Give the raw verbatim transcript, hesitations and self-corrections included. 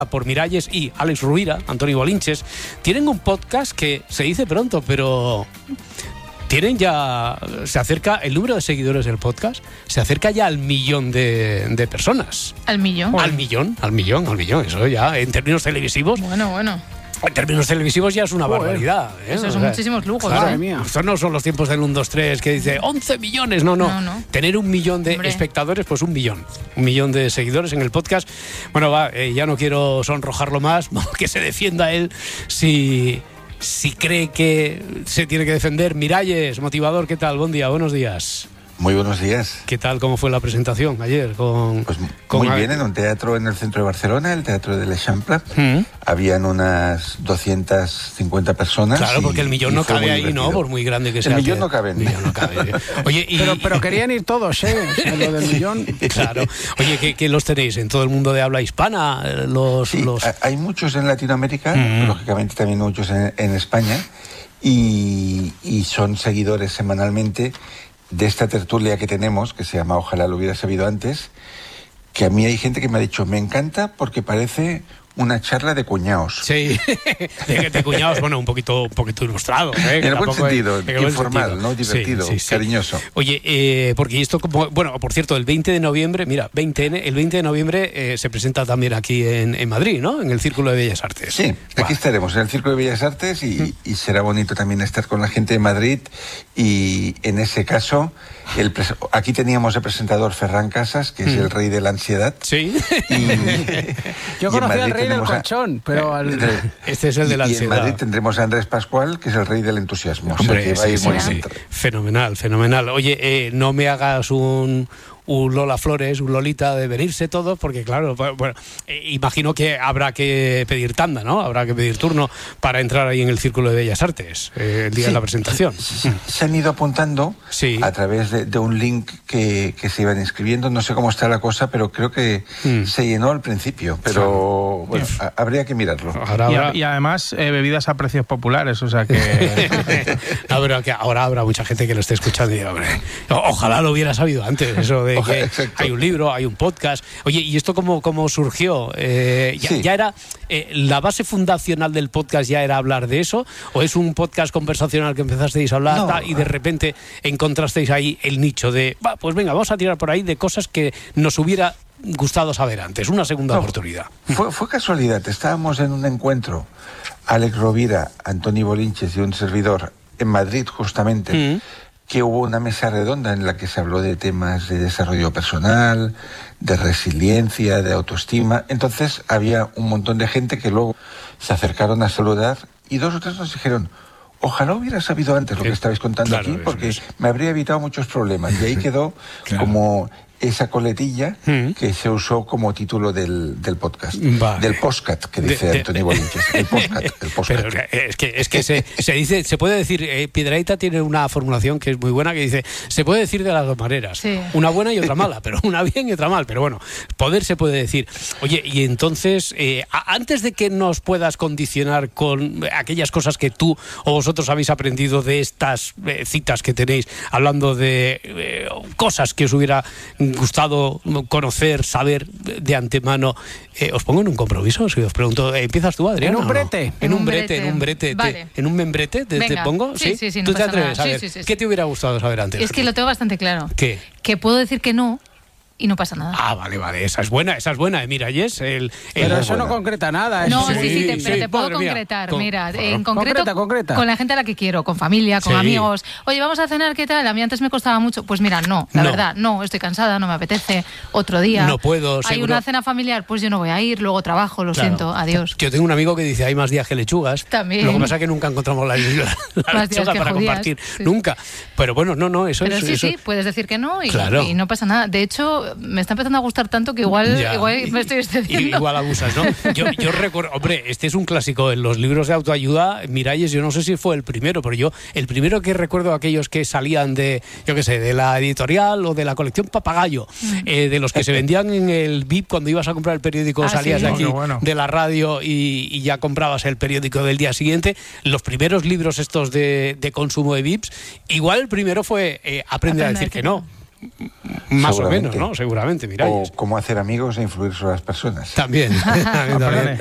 por Miralles y Alex Rubira, Antoni Bolinches, tienen un podcast que se dice pronto, pero tienen ya, se acerca el número de seguidores del podcast, se acerca ya al millón de, de personas. ¿Al millón? Al millón, al millón, al millón, eso ya en términos televisivos. Bueno, bueno. En términos televisivos ya es una Joder. barbaridad. ¿eh? Eso O son sea, muchísimos lujos. claro, ¿eh? mía. estos no son los tiempos del uno, dos, tres que dice once millones. No, no. No, no. Tener un millón de Hombre. espectadores, pues un millón. Un millón de seguidores en el podcast. Bueno, va, eh, ya no quiero sonrojarlo más. Que se defienda él si, si cree que se tiene que defender. Miralles, motivador, ¿qué tal? Buen día, buenos días. Muy buenos días. ¿Qué tal? ¿Cómo fue la presentación ayer? Con, Pues con muy bien, en un teatro en el centro de Barcelona, el Teatro de l'Eixample. Mm. Habían unas doscientas cincuenta personas. Claro, y- porque el millón y no fue cabe muy ahí, ¿no? divertido. Por muy grande que El sea. millón que- no cabe. el millón no cabe. Oye, y, Pero, pero querían ir todos, ¿eh? En lo del millón. Claro. Oye, ¿qué, qué los tenéis en todo el mundo de habla hispana? Eh, Los, Sí, los... ha- hay muchos en Latinoamérica, Mm. lógicamente también muchos en, en España, y, y son seguidores semanalmente de esta tertulia que tenemos, que se llama Ojalá lo hubiera sabido antes, que a mí hay gente que me ha dicho, me encanta porque parece una charla de cuñados. Sí, de, de cuñados, bueno, un poquito, un poquito ilustrado. ¿eh? En el buen Tampoco es- sentido, en el buen informal, sentido. ¿no? Divertido, Sí, sí, sí. cariñoso. Oye, eh, porque esto, como, bueno, por cierto, el veinte de noviembre, mira, veinte ene, el veinte de noviembre eh, se presenta también aquí en, en Madrid, ¿no? En el Círculo de Bellas Artes. Sí, Buah. aquí estaremos en el Círculo de Bellas Artes y, y será bonito también estar con la gente de Madrid y en ese caso, el pres- aquí teníamos el presentador Ferran Casas, que es el rey de la ansiedad. Sí. Y, Yo y en conocí al Madrid rey del tenemos a- colchón, pero al... Este es el de la y, y en ansiedad. Madrid tendremos a Andrés Pascual, que es el rey del entusiasmo. O sea, Hombre, que va a sí, ir sí, muy sí. bien. Fenomenal, fenomenal. Oye, eh, no me hagas un, un Lola Flores, un Lolita de venirse todos, porque claro, bu- bueno, eh, imagino que habrá que pedir tanda, ¿no? Habrá que pedir turno para entrar ahí en el Círculo de Bellas Artes eh, el día Sí, de la presentación. Se, se han ido apuntando Sí. a través de, de un link que, que se iban inscribiendo. No sé cómo está la cosa, pero creo que Mm. se llenó al principio. Pero bueno, a- habría que mirarlo. Ahora Y, habrá, a- y además eh, bebidas a precios populares, o sea que... habrá que ahora habrá mucha gente que lo esté escuchando y dirá, hombre, o- ojalá lo hubiera sabido antes, eso de Ojalá, que exacto. hay un libro, hay un podcast. Oye, ¿y esto cómo, cómo surgió? Eh, ya, Sí. ya era, eh, ¿la base fundacional del podcast ya era hablar de eso? ¿O es un podcast conversacional que empezasteis a hablar No. tal, y de repente encontrasteis ahí el nicho de, va, pues venga, vamos a tirar por ahí de cosas que nos hubiera gustado saber antes, una segunda No. oportunidad? Fue, fue casualidad. Estábamos en un encuentro, Alex Rovira, Antoni Bolinches y un servidor, en Madrid justamente, Mm. que hubo una mesa redonda en la que se habló de temas de desarrollo personal, de resiliencia, de autoestima. Entonces había un montón de gente que luego se acercaron a saludar y dos o tres nos dijeron, ojalá hubiera sabido antes lo que estabais contando Claro, aquí, eso porque es. me habría evitado muchos problemas. Y ahí quedó Claro. como esa coletilla Mm. que se usó como título del, del podcast. Vale. Del postcat, que De- dice de- Antoni Bolinches. El postcat, el postcat. Pero es que, es que se, se dice, se puede decir, eh, Piedrahita tiene una formulación que es muy buena que dice, se puede decir de las dos maneras, Sí. una buena y otra mala, pero una bien y otra mal, pero bueno, poder se puede decir. Oye, y entonces, eh, a- antes de que nos puedas condicionar con aquellas cosas que tú o vosotros habéis aprendido de estas eh, citas que tenéis, hablando de eh, cosas que os hubiera gustado conocer, saber de antemano, eh, os pongo en un compromiso, si os pregunto, eh, ¿empiezas tú, Adriana? En un o no? brete. En un brete, en un brete. te- Vale. ¿En un membrete te, te Venga. pongo? Sí, sí, sí, no ¿Tú te pasa atreves nada. a Sí, ver? sí, sí, sí. ¿Qué te hubiera gustado saber antes? Es que lo tengo bastante claro. ¿Qué? Que puedo decir que no y no pasa nada. Ah, vale, vale, esa es buena, esa es buena, eh, mira, Yes, el... el- Pero eso bueno. no concreta nada. No, eso. sí, sí, te- sí, pero te puedo madre mía. concretar. Con- Mira, claro. en concreto, Concreta, concreta. con la gente a la que quiero, con familia, con Sí. amigos. Oye, vamos a cenar, ¿qué tal? A mí antes me costaba mucho. Pues mira, no, la No. verdad, no, estoy cansada, no me apetece. Otro día. No puedo, Hay seguro. una cena familiar, pues yo no voy a ir, luego trabajo, lo Claro. siento, adiós. Yo tengo un amigo que dice, hay más días que lechugas. También. Lo que pasa es que nunca encontramos la, la Más días lechuga que para judías, compartir. sí. Nunca. Pero bueno, no, no, eso Pero es... sí, eso- sí, puedes decir que no y, Claro. y no pasa nada. De hecho, me está empezando a gustar tanto que igual, Ya. igual me estoy Y- excediendo. Igual abusas, ¿no? Yo, yo recuerdo, hombre, este es un clásico en los libros de autoayuda. Miralles, yo no sé si fue el primero, pero yo, el primero que recuerdo aquellos que salían de, yo qué sé, de la editorial o de la colección Papagayo, eh, de los que se vendían en el V I P cuando ibas a comprar el periódico, Ah, salías sí. de aquí, Oh, qué bueno. de la radio y, y ya comprabas el periódico del día siguiente. Los primeros libros estos de, de consumo de V I Ps, igual el primero fue eh, Aprende a decir que no. Más o Seguramente. menos, ¿no? Seguramente, Miralles. O cómo hacer amigos e influir sobre las personas. También. también, también.